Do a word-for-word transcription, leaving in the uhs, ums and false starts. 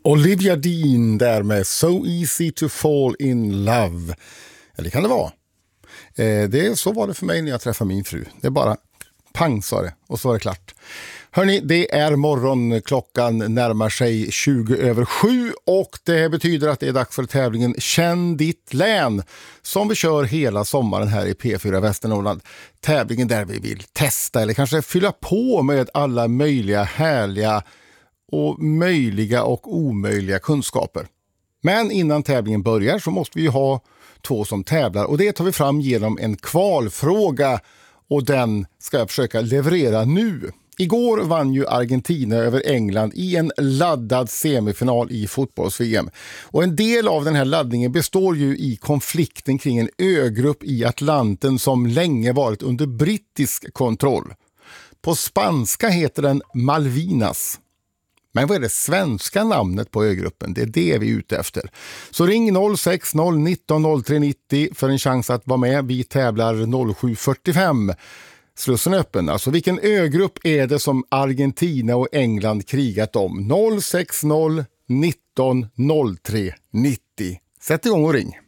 Olivia Dean där med So Easy to Fall in Love. Eller kan det vara? Eh, det, så var det för mig när jag träffade min fru. Det är bara pang sa det och så var det klart. Hörrni, det är morgon, klockan närmar sig tjugo över sju och det betyder att det är dags för tävlingen Känn ditt län som vi kör hela sommaren här i P fyra Västernorrland. Tävlingen där vi vill testa eller kanske fylla på med alla möjliga härliga och möjliga och omöjliga kunskaper. Men innan tävlingen börjar så måste vi ju ha två som tävlar och det tar vi fram genom en kvalfråga och den ska jag försöka leverera nu. Igår vann ju Argentina över England i en laddad semifinal i fotbolls-V M. Och en del av den här laddningen består ju i konflikten kring en ögrupp i Atlanten som länge varit under brittisk kontroll. På spanska heter den Malvinas. Men vad är det svenska namnet på ögruppen? Det är det vi är ute efter. Så ring noll sex noll nitton noll tre nittio för en chans att vara med. Vi tävlar noll sju fyrtiofem. Slussen är öppen. Alltså vilken ögrupp är det som Argentina och England krigat om? noll sex noll nitton noll tre nittio. Sätt igång och ring.